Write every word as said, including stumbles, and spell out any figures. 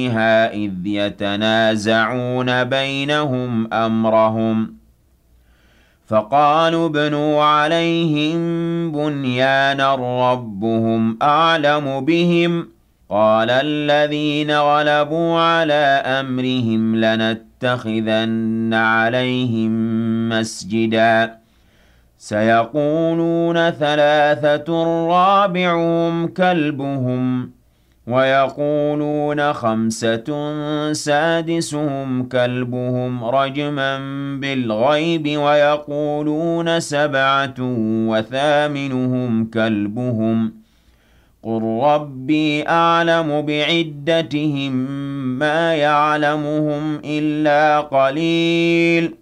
فيها إذ يتنازعون بينهم أمرهم فقالوا ابنوا عليهم بنيانا ربهم أعلم بهم قال الذين غلبوا على أمرهم لنتخذن عليهم مسجدا سيقولون ثلاثة رابعهم كلبهم ويقولون خمسة سادسهم كلبهم رجما بالغيب ويقولون سبعة وثامنهم كلبهم قل ربي أعلم بعدتهم ما يعلمهم إلا قليل